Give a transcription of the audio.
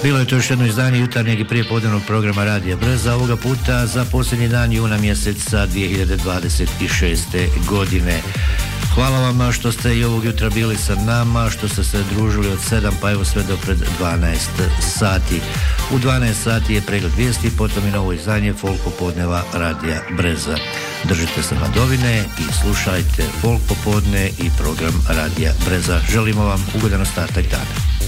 Bilo je to još jedno izdanje jutarnjeg i prijepodnevnog programa Radija Breza, ovoga puta za posljednji dan juna mjeseca 2026. godine. Hvala vam što ste i ovog jutra bili sa nama, što ste se družili od 7 pa evo sve do pred 12 sati. U 12 sati je pregled vijesti, potom i novo izdanje Folk popodneva Radija Breza. Držite se hladovine i slušajte Folk popodne i program Radija Breza. Želimo vam ugodan ostatak dana.